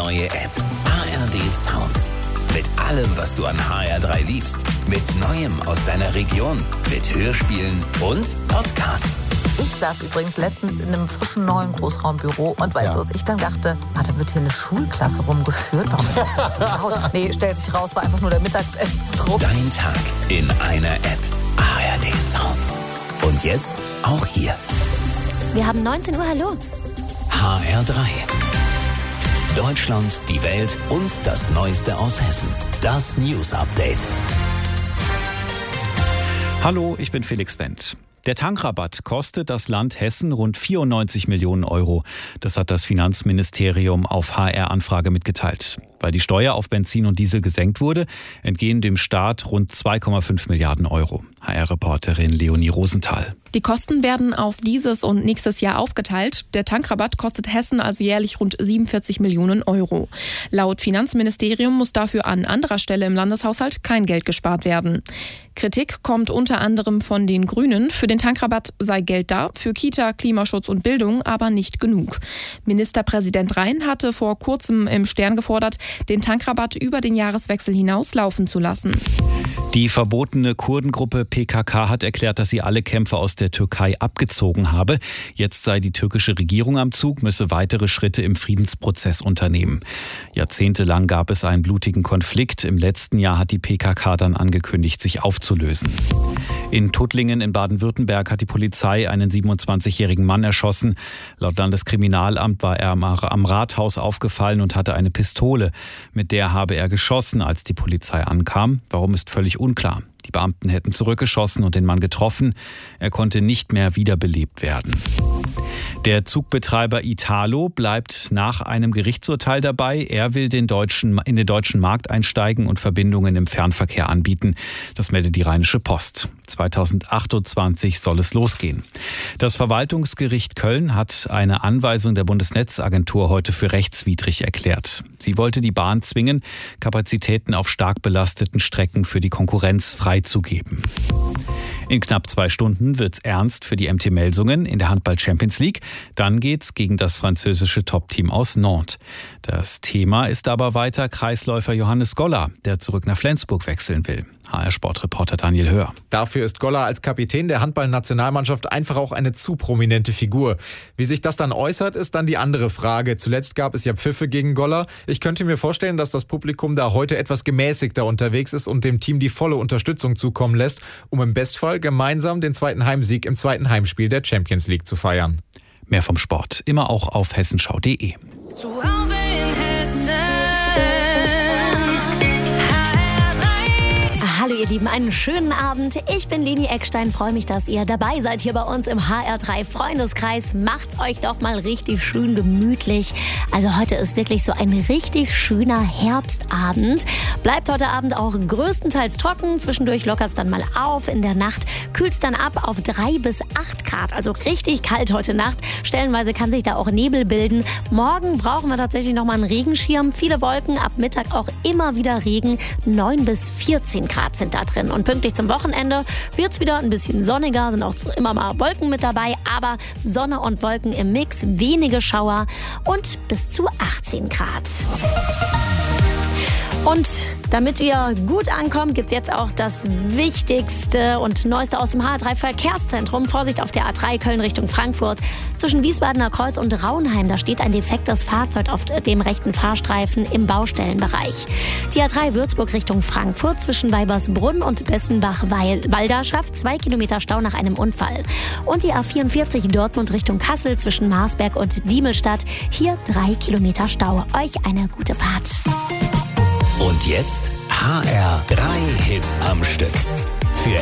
neue App. ARD Sounds. Mit allem, was du an HR3 liebst. Mit Neuem aus deiner Region. Mit Hörspielen und Podcasts. Ich saß übrigens letztens in einem frischen neuen Großraumbüro und weißt du, was ich dann dachte? Da wird hier eine Schulklasse rumgeführt. Warum ist das denn so laut? Nee, stellt sich raus, war einfach nur der Mittagsessensdruck. Dein Tag in einer App. ARD Sounds. Und jetzt auch hier. Wir haben 19 Uhr, hallo. HR3. Deutschland, die Welt und das Neueste aus Hessen. Das News Update. Hallo, ich bin Felix Wendt. Der Tankrabatt kostet das Land Hessen rund 94 Millionen Euro. Das hat das Finanzministerium auf HR-Anfrage mitgeteilt. Weil die Steuer auf Benzin und Diesel gesenkt wurde, entgehen dem Staat rund 2,5 Milliarden Euro. HR-Reporterin Leonie Rosenthal. Die Kosten werden auf dieses und nächstes Jahr aufgeteilt. Der Tankrabatt kostet Hessen also jährlich rund 47 Millionen Euro. Laut Finanzministerium muss dafür an anderer Stelle im Landeshaushalt kein Geld gespart werden. Kritik kommt unter anderem von den Grünen. Für den Tankrabatt sei Geld da, für Kita, Klimaschutz und Bildung aber nicht genug. Ministerpräsident Rhein hatte vor kurzem im Stern gefordert, den Tankrabatt über den Jahreswechsel hinaus laufen zu lassen. Die verbotene Kurdengruppe PKK hat erklärt, dass sie alle Kämpfer aus der Türkei abgezogen habe. Jetzt sei die türkische Regierung am Zug, müsse weitere Schritte im Friedensprozess unternehmen. Jahrzehntelang gab es einen blutigen Konflikt. Im letzten Jahr hat die PKK dann angekündigt, sich aufzulösen. In Tuttlingen in Baden-Württemberg hat die Polizei einen 27-jährigen Mann erschossen. Laut Landeskriminalamt war er am Rathaus aufgefallen und hatte eine Pistole. Mit der habe er geschossen, als die Polizei ankam. Warum, ist völlig unklar. Die Beamten hätten zurückgeschossen und den Mann getroffen. Er konnte nicht mehr wiederbelebt werden. Der Zugbetreiber Italo bleibt nach einem Gerichtsurteil dabei. Er will in den deutschen Markt einsteigen und Verbindungen im Fernverkehr anbieten. Das meldet die Rheinische Post. 2028 soll es losgehen. Das Verwaltungsgericht Köln hat eine Anweisung der Bundesnetzagentur heute für rechtswidrig erklärt. Sie wollte die Bahn zwingen, Kapazitäten auf stark belasteten Strecken für die Konkurrenz freizugeben. In knapp 2 Stunden wird's ernst für die MT Melsungen in der Handball-Champions League. Dann geht's gegen das französische Top-Team aus Nantes. Das Thema ist aber weiter Kreisläufer Johannes Goller, der zurück nach Flensburg wechseln will. HR-Sportreporter Daniel Hör. Dafür ist Goller als Kapitän der Handball-Nationalmannschaft einfach auch eine zu prominente Figur. Wie sich das dann äußert, ist dann die andere Frage. Zuletzt gab es ja Pfiffe gegen Goller. Ich könnte mir vorstellen, dass das Publikum da heute etwas gemäßigter unterwegs ist und dem Team die volle Unterstützung zukommen lässt, um im Bestfall gemeinsam den zweiten Heimsieg im zweiten Heimspiel der Champions League zu feiern. Mehr vom Sport, immer auch auf hessenschau.de. Zu Hause in Hessen. Hallo ihr Lieben, einen schönen Abend. Ich bin Leni Eckstein, freue mich, dass ihr dabei seid hier bei uns im HR3 Freundeskreis. Macht's euch doch mal richtig schön gemütlich. Also heute ist wirklich so ein richtig schöner Herbstabend. Bleibt heute Abend auch größtenteils trocken. Zwischendurch lockert's dann mal auf. In der Nacht kühlt's dann ab auf 3 bis 8 Grad. Also richtig kalt heute Nacht. Stellenweise kann sich da auch Nebel bilden. Morgen brauchen wir tatsächlich nochmal einen Regenschirm. Viele Wolken, ab Mittag auch immer wieder Regen. 9 bis 14 Grad sind da drin. Und pünktlich zum Wochenende wird es wieder ein bisschen sonniger, sind auch immer mal Wolken mit dabei, aber Sonne und Wolken im Mix, wenige Schauer und bis zu 18 Grad. Und damit wir gut ankommen, gibt es jetzt auch das Wichtigste und Neueste aus dem HR3 Verkehrszentrum. Vorsicht auf der A3 Köln Richtung Frankfurt. Zwischen Wiesbadener Kreuz und Raunheim, da steht ein defektes Fahrzeug auf dem rechten Fahrstreifen im Baustellenbereich. Die A3 Würzburg Richtung Frankfurt zwischen Weibersbrunn und Bessenbach-Walderschaft 2 Kilometer Stau nach einem Unfall. Und die A44 Dortmund Richtung Kassel zwischen Marsberg und Diemelstadt. Hier 3 Kilometer Stau. Euch eine gute Fahrt. Und jetzt HR3 Hits am Stück.